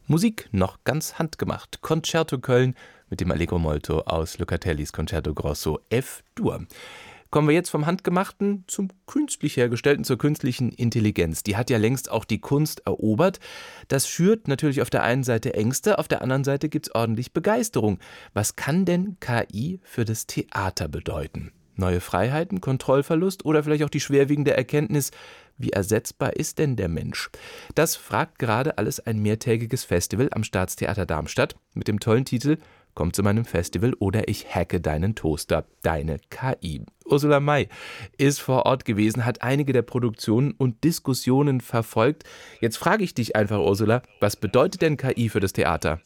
Musik noch ganz handgemacht. Concerto Köln mit dem Allegro Molto aus Locatellis Concerto Grosso F-Dur. Kommen wir jetzt vom Handgemachten zum künstlich Hergestellten, zur künstlichen Intelligenz. Die hat ja längst auch die Kunst erobert. Das schürt natürlich auf der einen Seite Ängste, auf der anderen Seite gibt es ordentlich Begeisterung. Was kann denn KI für das Theater bedeuten? Neue Freiheiten, Kontrollverlust oder vielleicht auch die schwerwiegende Erkenntnis, wie ersetzbar ist denn der Mensch? Das fragt gerade alles ein mehrtägiges Festival am Staatstheater Darmstadt mit dem tollen Titel „Komm zu meinem Festival oder ich hacke deinen Toaster, deine KI“. Ursula May ist vor Ort gewesen, hat einige der Produktionen und Diskussionen verfolgt. Jetzt frage ich dich einfach, Ursula, was bedeutet denn KI für das Theater?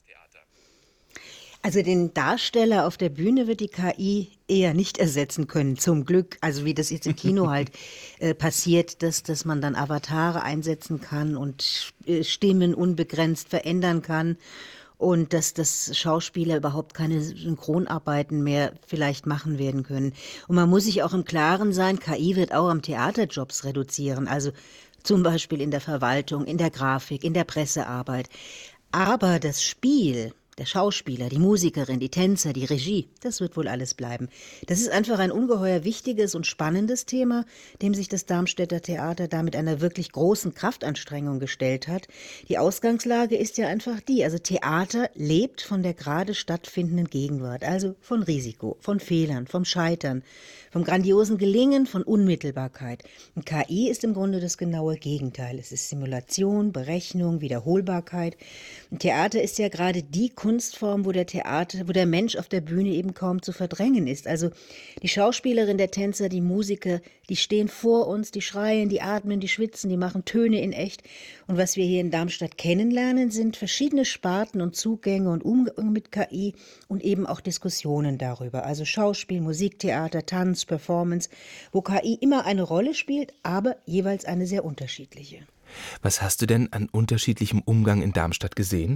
Also den Darsteller auf der Bühne wird die KI eher nicht ersetzen können, zum Glück. Also wie das jetzt im Kino halt passiert, dass man dann Avatare einsetzen kann und Stimmen unbegrenzt verändern kann und dass Schauspieler überhaupt keine Synchronarbeiten mehr vielleicht machen werden können. Und man muss sich auch im Klaren sein, KI wird auch am Theater Jobs reduzieren, also zum Beispiel in der Verwaltung, in der Grafik, in der Pressearbeit. Aber das Spiel, der Schauspieler, die Musikerin, die Tänzer, die Regie, das wird wohl alles bleiben. Das ist einfach ein ungeheuer wichtiges und spannendes Thema, dem sich das Darmstädter Theater da mit einer wirklich großen Kraftanstrengung gestellt hat. Die Ausgangslage ist ja einfach die, also Theater lebt von der gerade stattfindenden Gegenwart, also von Risiko, von Fehlern, vom Scheitern, vom grandiosen Gelingen, von Unmittelbarkeit. Und KI ist im Grunde das genaue Gegenteil. Es ist Simulation, Berechnung, Wiederholbarkeit. Und Theater ist ja gerade die Kunstform, wo der Mensch auf der Bühne eben kaum zu verdrängen ist. Also die Schauspielerin, der Tänzer, die Musiker, die stehen vor uns, die schreien, die atmen, die schwitzen, die machen Töne in echt. Und was wir hier in Darmstadt kennenlernen, sind verschiedene Sparten und Zugänge und Umgang mit KI und eben auch Diskussionen darüber. Also Schauspiel, Musiktheater, Tanz, Performance, wo KI immer eine Rolle spielt, aber jeweils eine sehr unterschiedliche. Was hast du denn an unterschiedlichem Umgang in Darmstadt gesehen?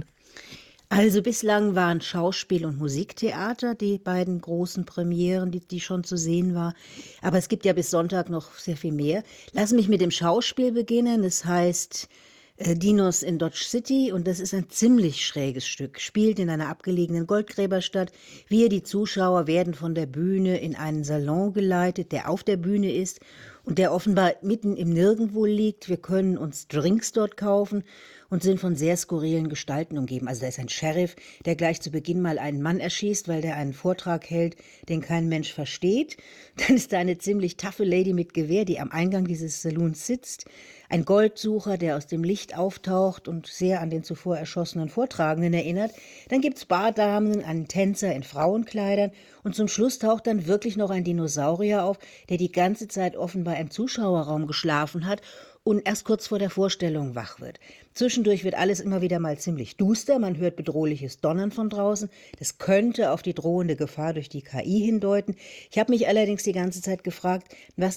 Also bislang waren Schauspiel und Musiktheater die beiden großen Premieren, die schon zu sehen war. Aber es gibt ja bis Sonntag noch sehr viel mehr. Lass mich mit dem Schauspiel beginnen. Es heißt Dinos in Dodge City und das ist ein ziemlich schräges Stück. Spielt in einer abgelegenen Goldgräberstadt. Wir, die Zuschauer, werden von der Bühne in einen Salon geleitet, der auf der Bühne ist und der offenbar mitten im Nirgendwo liegt. Wir können uns Drinks dort kaufen und sind von sehr skurrilen Gestalten umgeben. Also da ist ein Sheriff, der gleich zu Beginn mal einen Mann erschießt, weil der einen Vortrag hält, den kein Mensch versteht. Dann ist da eine ziemlich taffe Lady mit Gewehr, die am Eingang dieses Saloons sitzt. Ein Goldsucher, der aus dem Licht auftaucht und sehr an den zuvor erschossenen Vortragenden erinnert. Dann gibt's Bardamen, einen Tänzer in Frauenkleidern und zum Schluss taucht dann wirklich noch ein Dinosaurier auf, der die ganze Zeit offenbar im Zuschauerraum geschlafen hat und erst kurz vor der Vorstellung wach wird. Zwischendurch wird alles immer wieder mal ziemlich duster, man hört bedrohliches Donnern von draußen. Das könnte auf die drohende Gefahr durch die KI hindeuten. Ich habe mich allerdings die ganze Zeit gefragt, was